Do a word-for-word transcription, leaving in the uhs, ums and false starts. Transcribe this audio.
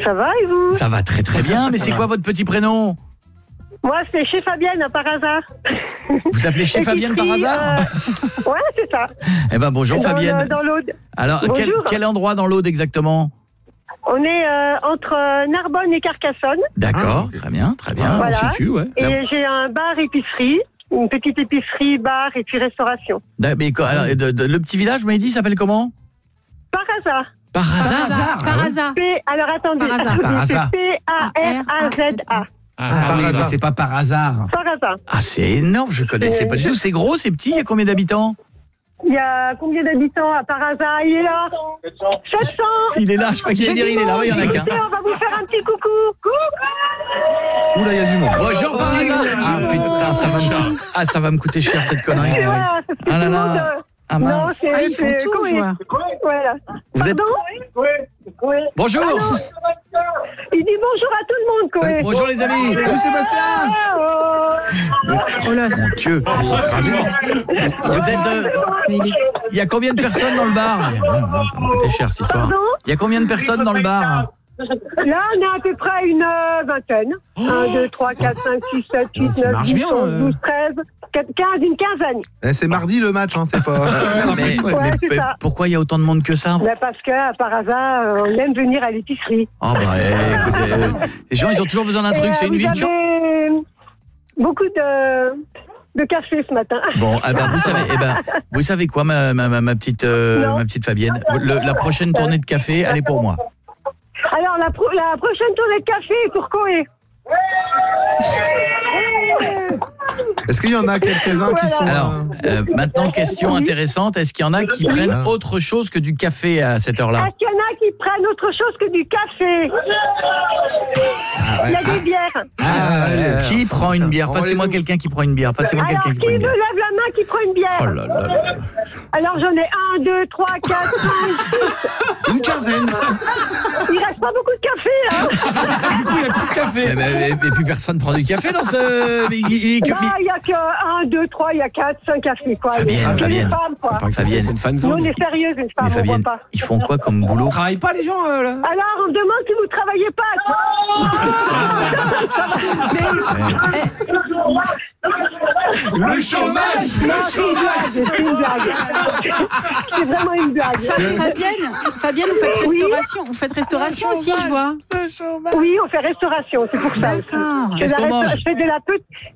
Ça va et vous? Ça va très très bien, mais c'est quoi votre petit prénom? Moi, c'est chez Fabienne, par hasard. Vous appelez chez Fabienne par hasard? euh... Ouais, c'est ça. Eh ben bonjour dans, Fabienne. Dans l'Aude. Alors, quel, quel endroit dans l'Aude exactement? On est euh, entre Narbonne et Carcassonne. D'accord, très bien, très bien. Voilà. On situe, ouais. Et j'ai un bar-épicerie, une petite épicerie, bar et puis restauration. Mais, alors, de, de, le petit village, vous m'avez dit, s'appelle comment? Par hasard. Par hasard. Par hasard. Par hasard. P, alors attendez. Par hasard. Par hasard. C'est P A R A Z A. Ah, ah oui, bah, c'est pas par hasard. Par hasard. Ah, c'est énorme, je connaissais c'est... pas du tout. C'est gros, c'est petit, il y a combien d'habitants? Il y a combien d'habitants à par hasard? Il est là. sept cents. Il est là, je crois qu'il allait dire il est là, oui, il y en a qu'un. On va vous faire un petit coucou. Coucou. Oula, il y a du monde. Bonjour par hasard. Ah putain, ça va me, ah, ça va me coûter cher cette connerie. Voilà, ah là là. Ah mince. Non, c'est, ah, ils font tout, oui. je vois. Voilà. Vous Pardon êtes... Oui. Oui. Bonjour. Il dit bonjour à tout le monde, Coé. Bonjour les amis. Salut Sébastien. Oh là, Mon Dieu. Vous êtes... Euh... Il y a combien de personnes dans le bar? Ça va me coûter cher cette histoire. Pardon? Il y a combien de personnes dans le bar? Là, on est à peu près une euh, vingtaine. un, deux, trois, quatre, cinq, six, sept, huit, neuf, dix, onze, douze, treize, quinze, une quinzaine. Eh, c'est mardi le match, hein, c'est pas... mais, ouais, mais, c'est mais ça. Pourquoi il y a autant de monde que ça? Là, parce que, par hasard, on aime venir à l'épicerie. Oh bah, eh, écoutez, euh, les gens, ils ont toujours besoin d'un truc, Et, c'est euh, une ville... Vous avez beaucoup de... de café ce matin. Bon, eh ben, vous savez, eh ben, vous savez quoi, ma, ma, ma, ma petite, euh, ma petite Fabienne, le, la prochaine tournée de café, elle est pour moi. Alors, la, pro- la prochaine tournée de café est pour Coé. Est-ce qu'il y en a quelques-uns qui sont... Alors, euh, maintenant, question intéressante, est-ce qu'il y en a qui prennent autre chose que du café à cette heure-là? Est-ce qu'il y en a qui prennent autre chose que du café? Il y a des bières. Ah, euh, qui prend une bière? Passez-moi quelqu'un qui prend une bière. Passez-moi Alors, quelqu'un qui qui prend me une bière. lève la main qui prend une bière? Oh là là là. Alors, j'en ai un, deux, trois, quatre, cinq, Une quinzaine. il reste pas beaucoup de café, hein? Du coup, il n'y a plus de café. Et, ben, et, et puis personne prend du café dans ce... Il, il, il... Là, il y a que un, deux, trois, il y a quatre, cinq cafés, quoi. Fabienne, Que Fabienne. les femmes, quoi. Fabienne, c'est une fan Nous, zone. on est sérieux, les femmes, Mais on Fabienne, voit pas. ils font quoi comme boulot? Ils travaillent pas les gens euh, là. Alors, on me demande si vous travaillez pas. Le chômage. Non, c'est une blague, c'est une blague. C'est vraiment une blague. Fa- Fabienne, Fabienne, vous faites Oui. restauration, vous faites restauration aussi, je vois. Oui, on fait restauration, c'est pour ça aussi. D'accord. Je fais Qu'est-ce de la qu'on resta- mange? Je fais de la petite...